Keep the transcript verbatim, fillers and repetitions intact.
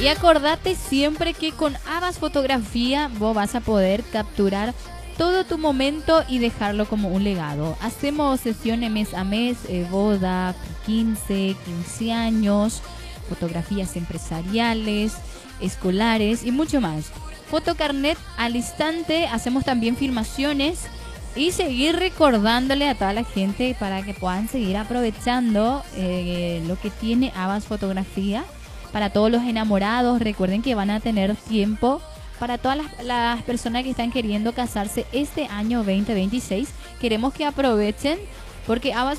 Y acordate siempre que con Abbas Fotografía vos vas a poder capturar todo tu momento y dejarlo como un legado. Hacemos sesiones mes a mes, eh, boda, quince, quince años, fotografías empresariales, escolares y mucho más. Fotocarnet al instante, hacemos también filmaciones y seguir recordándole a toda la gente para que puedan seguir aprovechando eh, lo que tiene Abbas Fotografía. Para todos los enamorados, recuerden que van a tener tiempo. Para todas las, las personas que están queriendo casarse este año veinte veintiséis, queremos que aprovechen porque Abbas